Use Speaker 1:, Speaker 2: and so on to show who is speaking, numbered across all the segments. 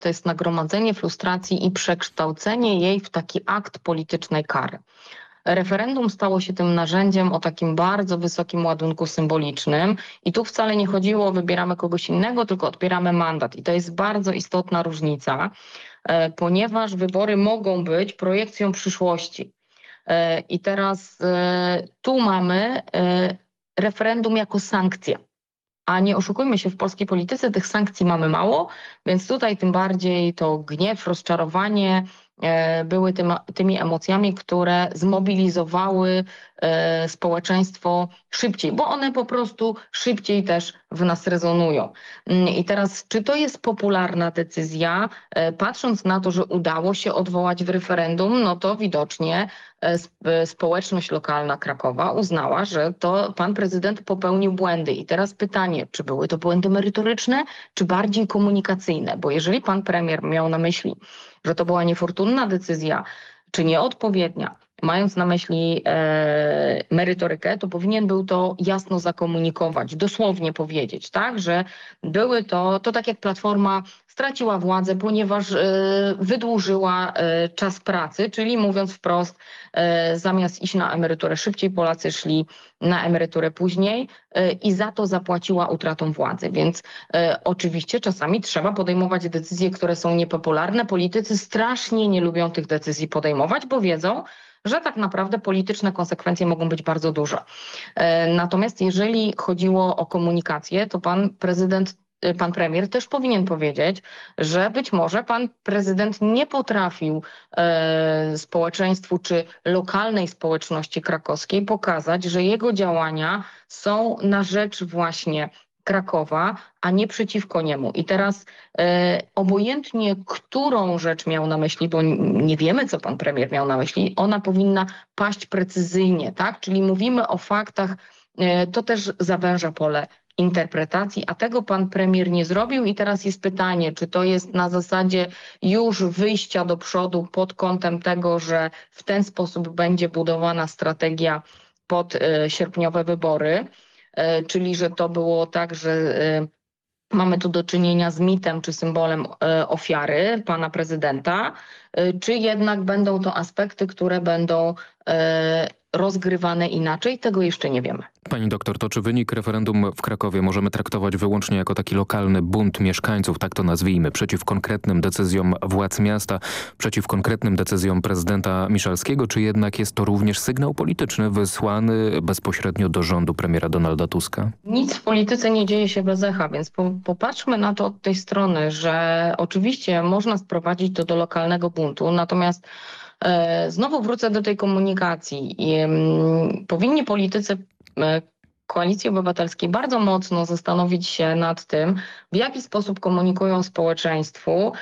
Speaker 1: to jest nagromadzenie frustracji i przekształcenie jej w taki akt politycznej kary. Referendum stało się tym narzędziem o takim bardzo wysokim ładunku symbolicznym i tu wcale nie chodziło o wybieramy kogoś innego, tylko odbieramy mandat. I to jest bardzo istotna różnica, ponieważ wybory mogą być projekcją przyszłości. I teraz tu mamy referendum jako sankcję. A nie oszukujmy się, w polskiej polityce tych sankcji mamy mało, więc tutaj tym bardziej to gniew, rozczarowanie były tymi emocjami, które zmobilizowały społeczeństwo szybciej, bo one po prostu szybciej też w nas rezonują. I teraz, czy to jest popularna decyzja? Patrząc na to, że udało się odwołać w referendum, no to widocznie społeczność lokalna Krakowa uznała, że to pan prezydent popełnił błędy. I teraz pytanie, czy były to błędy merytoryczne, czy bardziej komunikacyjne? Bo jeżeli pan premier miał na myśli, że to była niefortunna decyzja, czy nieodpowiednia, mając na myśli merytorykę, to powinien był to jasno zakomunikować, dosłownie powiedzieć, tak, że były to tak jak Platforma straciła władzę, ponieważ wydłużyła czas pracy, czyli mówiąc wprost, zamiast iść na emeryturę szybciej, Polacy szli na emeryturę później i za to zapłaciła utratą władzy. Więc oczywiście czasami trzeba podejmować decyzje, które są niepopularne. Politycy strasznie nie lubią tych decyzji podejmować, bo wiedzą, że tak naprawdę polityczne konsekwencje mogą być bardzo duże. Natomiast jeżeli chodziło o komunikację, to pan premier też powinien powiedzieć, że być może pan prezydent nie potrafił społeczeństwu czy lokalnej społeczności krakowskiej pokazać, że jego działania są na rzecz właśnie Krakowa, a nie przeciwko niemu. I teraz obojętnie, którą rzecz miał na myśli, bo nie wiemy, co pan premier miał na myśli, ona powinna paść precyzyjnie, tak? Czyli mówimy o faktach, to też zawęża pole interpretacji, a tego pan premier nie zrobił i teraz jest pytanie, czy to jest na zasadzie już wyjścia do przodu pod kątem tego, że w ten sposób będzie budowana strategia pod sierpniowe wybory, czyli że to było tak, że mamy tu do czynienia z mitem czy symbolem ofiary pana prezydenta, czy jednak będą to aspekty, które będą rozgrywane inaczej, tego jeszcze nie wiemy.
Speaker 2: Pani doktor, to czy wynik referendum w Krakowie możemy traktować wyłącznie jako taki lokalny bunt mieszkańców, tak to nazwijmy, przeciw konkretnym decyzjom władz miasta, przeciw konkretnym decyzjom prezydenta Miszalskiego, czy jednak jest to również sygnał polityczny wysłany bezpośrednio do rządu premiera Donalda Tuska?
Speaker 1: Nic w polityce nie dzieje się bez echa, więc popatrzmy na to od tej strony, że oczywiście można sprowadzić to do lokalnego buntu, natomiast znowu wrócę do tej komunikacji. Powinni politycy Koalicji Obywatelskiej bardzo mocno zastanowić się nad tym, w jaki sposób komunikują społeczeństwu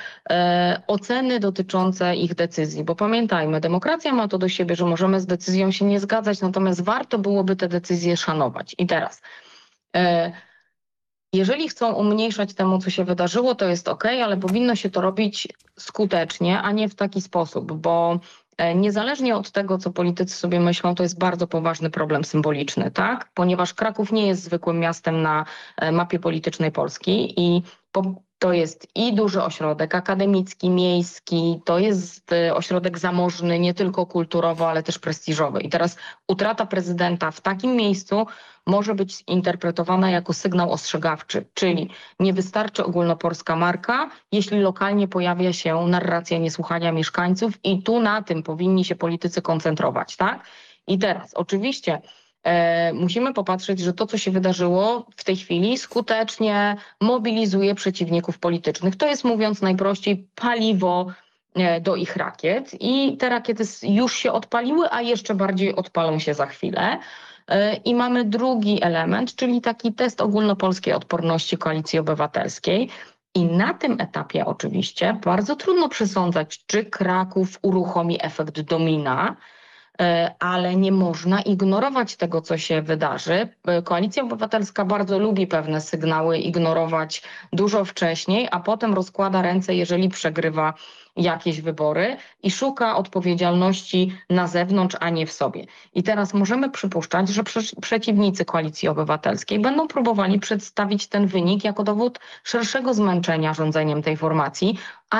Speaker 1: oceny dotyczące ich decyzji. Bo pamiętajmy, demokracja ma to do siebie, że możemy z decyzją się nie zgadzać, natomiast warto byłoby te decyzje szanować. I teraz jeżeli chcą umniejszać temu, co się wydarzyło, to jest okej, ale powinno się to robić skutecznie, a nie w taki sposób, bo niezależnie od tego, co politycy sobie myślą, to jest bardzo poważny problem symboliczny, tak? Ponieważ Kraków nie jest zwykłym miastem na mapie politycznej Polski i to jest i duży ośrodek akademicki, miejski, to jest ośrodek zamożny, nie tylko kulturowo, ale też prestiżowy. I teraz utrata prezydenta w takim miejscu może być interpretowana jako sygnał ostrzegawczy, czyli nie wystarczy ogólnopolska marka, jeśli lokalnie pojawia się narracja niesłuchania mieszkańców i tu na tym powinni się politycy koncentrować, tak? I teraz oczywiście musimy popatrzeć, że to, co się wydarzyło w tej chwili, skutecznie mobilizuje przeciwników politycznych. To jest, mówiąc najprościej, paliwo do ich rakiet i te rakiety już się odpaliły, a jeszcze bardziej odpalą się za chwilę. I mamy drugi element, czyli taki test ogólnopolskiej odporności Koalicji Obywatelskiej. I na tym etapie oczywiście bardzo trudno przesądzać, czy Kraków uruchomi efekt domina, ale nie można ignorować tego, co się wydarzy. Koalicja Obywatelska bardzo lubi pewne sygnały ignorować dużo wcześniej, a potem rozkłada ręce, jeżeli przegrywa jakieś wybory i szuka odpowiedzialności na zewnątrz, a nie w sobie. I teraz możemy przypuszczać, że przeciwnicy Koalicji Obywatelskiej będą próbowali przedstawić ten wynik jako dowód szerszego zmęczenia rządzeniem tej formacji,